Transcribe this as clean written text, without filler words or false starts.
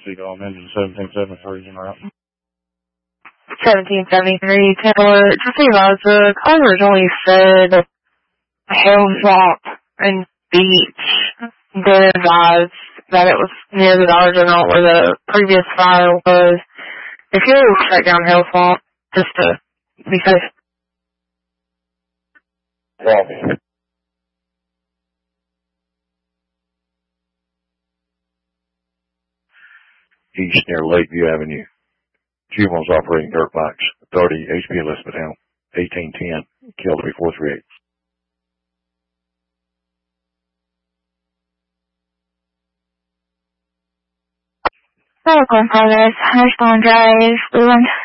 Seagull, I'm engine 1773 en route. 1773, Taylor, just so you know, the call originally said Hilltop and Beach. Did advise that it was near the Dollar General where the previous fire was. If you will check down Hilltop, just to be safe. Copy. East near Lakeview Avenue. Juveniles operating dirt bikes. Authority HP Elizabethtown. 1810. Killed 3438. Welcome, progress. Ashbourne Drive, Leland.